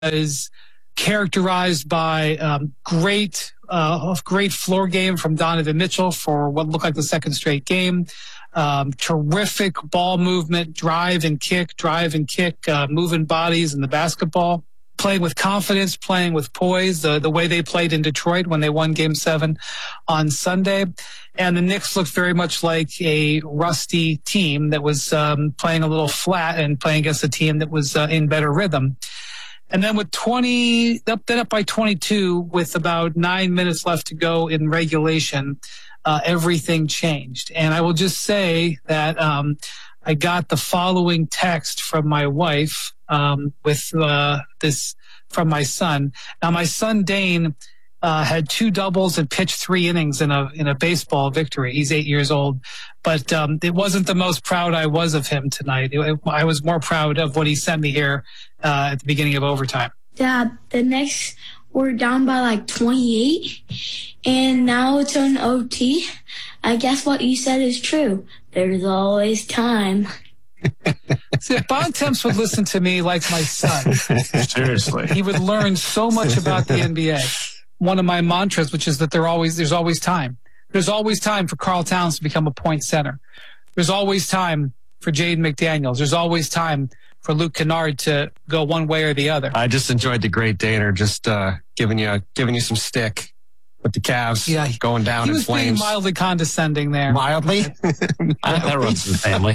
was characterized by great floor game from Donovan Mitchell for what looked like the second straight game. Terrific ball movement, drive and kick, moving bodies in the basketball. Playing with confidence, playing with poise, the way they played in Detroit when they won Game 7 on Sunday. And the Knicks looked very much like a rusty team that was playing a little flat and playing against a team that was in better rhythm. And then with up by 22 with about 9 minutes left to go in regulation, everything changed. And I will just say that I got the following text from my wife with this from my son. Now, my son Dane had 2 doubles and pitched 3 innings in a baseball victory. He's 8 years old, but it wasn't the most proud I was of him tonight. I was more proud of what he sent me here at the beginning of overtime. Dad, the Knicks were down by like 28, and now it's on OT. I guess what you said is true. There's always time. See, if Bontemps would listen to me like my son, seriously, he would learn so much about the NBA. One of my mantras, which is that there's always time. There's always time for Karl Towns to become a point center. There's always time for Jaden McDaniels. There's always time for Luke Kennard to go one way or the other. I just enjoyed the great Daner just giving you some stick with the Cavs going down in flames. He was being mildly condescending there. Mildly? That runs in the family.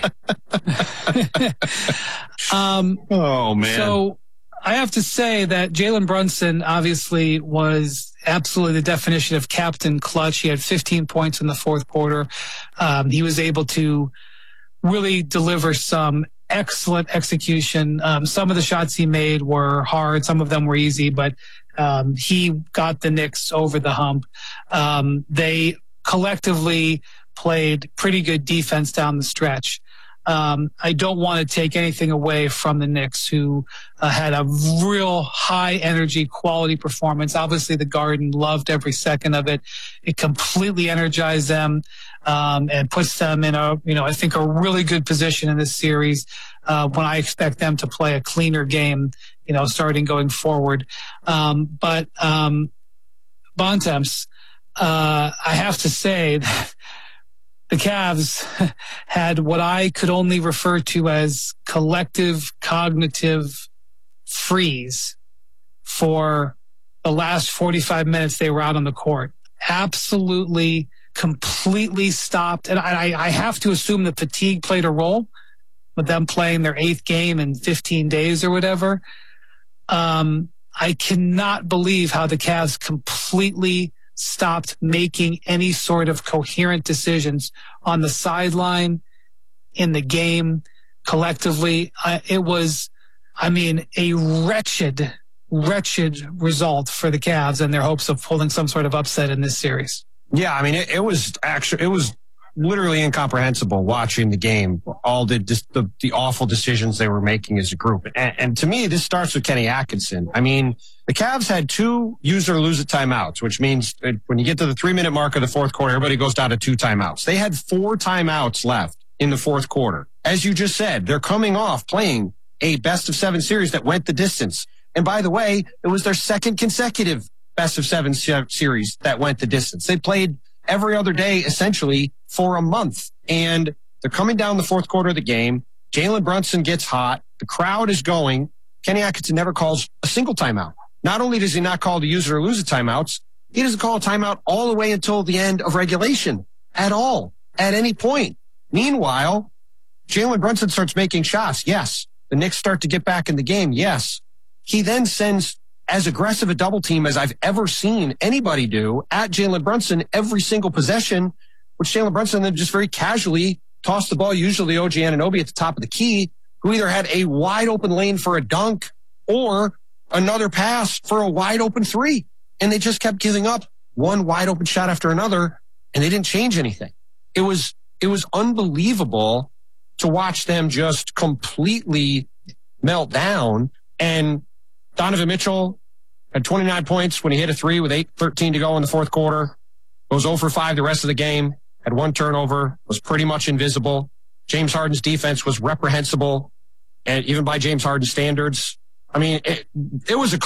Oh, man. So I have to say that Jalen Brunson obviously was absolutely the definition of captain clutch. He had 15 points in the fourth quarter. He was able to really deliver some excellent execution. Some of the shots he made were hard. Some of them were easy, but he got the Knicks over the hump. They collectively played pretty good defense down the stretch. I don't want to take anything away from the Knicks, who had a real high energy quality performance. Obviously, the Garden loved every second of it. It completely energized them and puts them in I think a really good position in this series when I expect them to play a cleaner game, starting going forward. But Bontemps, I have to say that the Cavs had what I could only refer to as collective cognitive freeze for the last 45 minutes they were out on the court. Absolutely, completely stopped. And I have to assume that fatigue played a role with them playing their 8th game in 15 days or whatever. I cannot believe how the Cavs completely stopped making any sort of coherent decisions on the sideline, in the game, collectively. It was, a wretched result for the Cavs and their hopes of pulling some sort of upset in this series. Yeah, it was literally incomprehensible watching the game, all the awful decisions they were making as a group. And to me, this starts with Kenny Atkinson. The Cavs had 2 use or lose it timeouts, which means that when you get to the 3-minute mark of the fourth quarter, everybody goes down to 2 timeouts. They had 4 timeouts left in the fourth quarter. As you just said, they're coming off playing a best-of-7 series that went the distance. And by the way, it was their second consecutive best-of-7 series that went the distance. They played every other day, essentially, for a month. And they're coming down the fourth quarter of the game. Jalen Brunson gets hot. The crowd is going. Kenny Atkinson never calls a single timeout. Not only does he not call the use or lose it timeouts, he doesn't call a timeout all the way until the end of regulation at all, at any point. Meanwhile, Jalen Brunson starts making shots. Yes. The Knicks start to get back in the game. Yes. He then sends as aggressive a double team as I've ever seen anybody do at Jalen Brunson every single possession, which Jalen Brunson then just very casually tossed the ball, usually OG Anunoby at the top of the key, who either had a wide open lane for a dunk or another pass for a wide open 3. And they just kept giving up one wide open shot after another, and they didn't change anything. It was unbelievable to watch them just completely melt down. And Donovan Mitchell had 29 points when he hit a 3 with 8:13 to go in the fourth quarter. Goes 0 for 5 the rest of the game. Had 1 turnover. Was pretty much invisible. James Harden's defense was reprehensible, and even by James Harden standards. I mean, it was a